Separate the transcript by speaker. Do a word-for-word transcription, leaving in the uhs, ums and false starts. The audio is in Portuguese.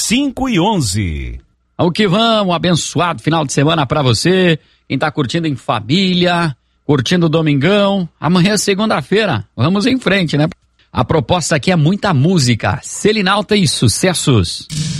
Speaker 1: cinco e onze.
Speaker 2: Ao que vamos, um abençoado final de semana pra você, quem tá curtindo em família, curtindo o domingão. Amanhã é segunda-feira, vamos em frente, né? A proposta aqui é muita música, Selinalta e sucessos.